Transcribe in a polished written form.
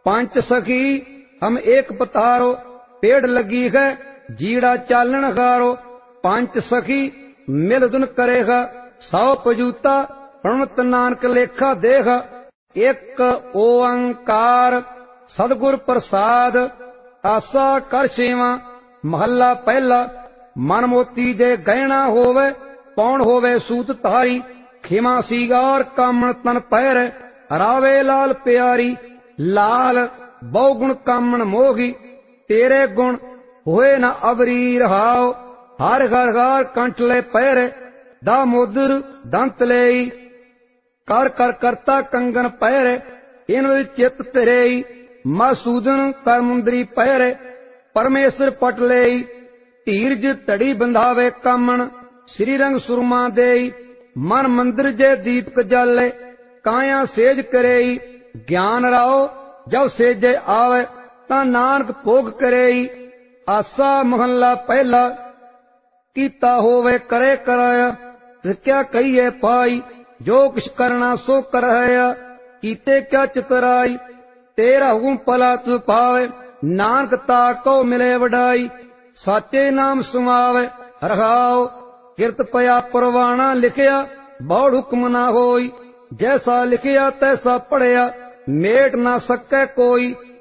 पांच सखी हम एक पतारो, पेड़ लगी है जीड़ा चालन गारो। पांच सखी मिल दुन करेगा, 100 पजूता प्रणत नानक लेखा देख। एक ओंकार सतगुर प्रसाद, आसा कर सेवा महला पहला। मन मोती दे गहना होवे, पौन होवे सूत तारी। खिमा सीगार कामण तन पैर, रावे लाल प्यारी। लाल बहुगुण कामण मोही, तेरे गुण होए न अबरी रहाओ। हर घर घर कंठले पैर, दामोदर दंत लेई। कर कर करता कंगन पैर, इन चित तेरेई। मसूदन कर मुंदरी पैर, परमेश्वर पट लेई। धीरज धड़ी बंधावे कामण, श्री रंग सुरमा देई। मन मंदिर जे दीपक जाले, काया सेज करेई। ज्ञान राओ जब सेजे आवे, ता नानक भोग करेई। आसा महला पहला, कीता होवे करे कराया। क्या कहिए पाई, जो किछ करना सो करया। कीते क्या चितराई, तेरा हुकुम भला तु पावे। नानक ताको मिले वडाई, साचे नाम सुमावे रखाओ। किरत पया परवाना लिखिया, बौड़ हुक्म ना होई। जैसा लिखिया तैसा पढ़िया, मेट ना सकै कोई।